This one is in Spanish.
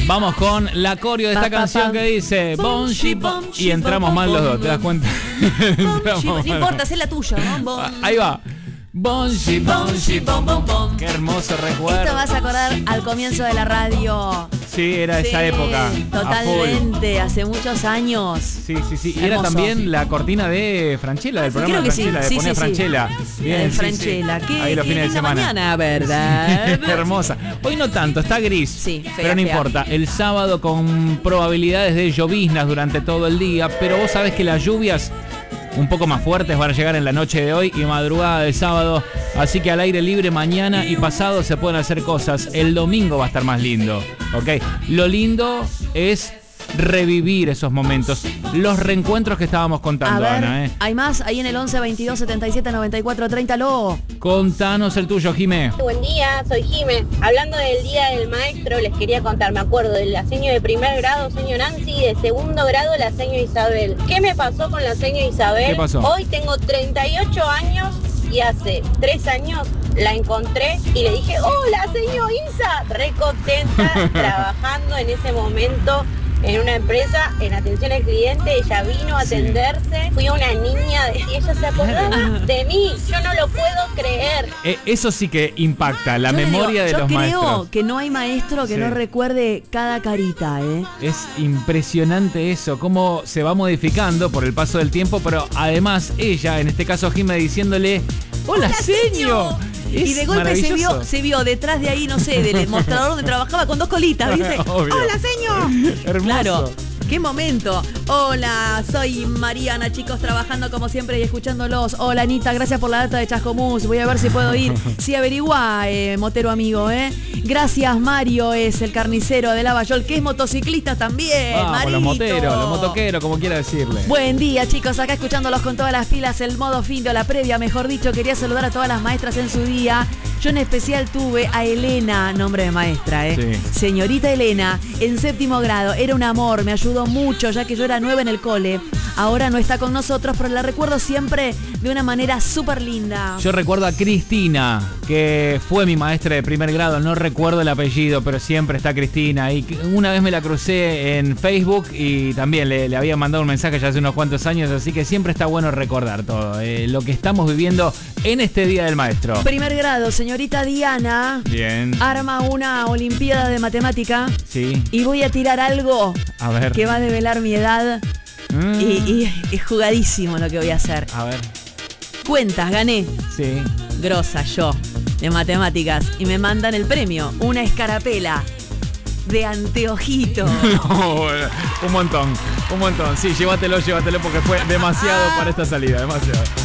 Vamos con la coreo de esta canción que dice Bonji, y entramos mal los dos, ¿te das cuenta? No importa, es la tuya, ¿no? Ahí va. Bonji, bonji, bom, bom, bom. Qué hermoso recuerdo. Esto vas a acordar al comienzo de la radio. Sí, era esa época. Totalmente, hace muchos años. Sí. Y era también la cortina de Franchella, del programa de Franchella, de poner Franchella. Bien, Franchella. Sí. Ahí los fines de semana. Mañana, ¿verdad? Hermosa. Hoy no tanto, está gris. Sí, fea, pero no importa. El sábado con probabilidades de lloviznas durante todo el día, pero vos sabés que las lluvias un poco más fuertes van a llegar en la noche de hoy y madrugada del sábado, así que al aire libre mañana y pasado se pueden hacer cosas. El domingo va a estar más lindo, ¿ok? Lo lindo es revivir esos momentos, los reencuentros que estábamos contando, Ana. Hay más ahí en el 11 22 77 94 30. Contanos el tuyo, Jimé. Buen día, soy Jimé. Hablando del Día del Maestro, les quería contar, me acuerdo de la seño de primer grado, seño Nancy, y de segundo grado, la seño Isabel. ¿Qué me pasó con la seño Isabel? ¿Qué pasó? Hoy tengo 38 años y hace 3 años la encontré y le dije, hola, señor Isa, re contenta, trabajando en ese momento en una empresa, en atención al cliente. Ella vino a atenderse, fui una niña y ella se acordaba de mí, yo no lo puedo creer. Eso sí que impacta, la memoria de los maestros. Yo creo que no hay maestro que no recuerde cada carita, Es impresionante eso, cómo se va modificando por el paso del tiempo, pero además ella, en este caso Jimé, diciéndole, hola, señor. Y de golpe se vio detrás de ahí, no sé, del mostrador donde trabajaba con 2 colitas, ¿viste? ¡Hola, señor! Hermoso. Claro. ¡Qué momento! Hola, soy Mariana, chicos, trabajando como siempre y escuchándolos. Hola, Anita, gracias por la data de Chascomús. Voy a ver si puedo ir. Sí, averiguá, motero amigo, Gracias, Mario, es el carnicero de Lavallol, que es motociclista también. Vamos, los moteros, los motoqueros, como quiera decirle. Buen día, chicos, acá escuchándolos con todas las pilas, el modo fin de la previa, mejor dicho. Quería saludar a todas las maestras en su día. Yo en especial tuve a Elena, nombre de maestra, Sí. Señorita Elena, en 7º grado. Era un amor, me ayudó mucho, ya que yo era nueva en el cole. Ahora no está con nosotros, pero la recuerdo siempre de una manera súper linda. Yo recuerdo a Cristina, que fue mi maestra de primer grado. No recuerdo el apellido, pero siempre está Cristina. Y una vez me la crucé en Facebook y también le había mandado un mensaje ya hace unos cuantos años. Así que siempre está bueno recordar todo lo que estamos viviendo en este Día del Maestro. Primer grado, señorita Diana. Bien. Arma una olimpiada de matemática. Sí. Y voy a tirar algo que va a develar mi edad. Y es jugadísimo lo que voy a hacer. A ver. Cuentas, gané. Sí. Grosa yo, de matemáticas. Y me mandan el premio, una escarapela de anteojito. No, un montón. Sí, llévatelo porque fue demasiado para esta salida, demasiado.